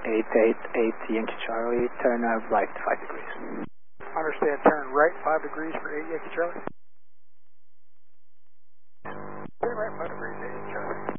888 Yankee Charlie, turn right 5 degrees. Understand, turn right 5 degrees for 8 Yankee Charlie. Turn right 5 degrees.